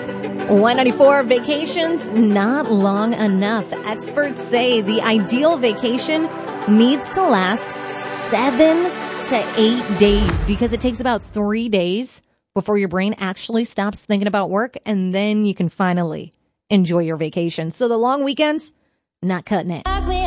194 vacations, not long enough. Experts say the ideal vacation needs to last 7 to 8 days because it takes about 3 days before your brain actually stops thinking about work, and then you can finally enjoy your vacation. So the long weekends, not cutting it.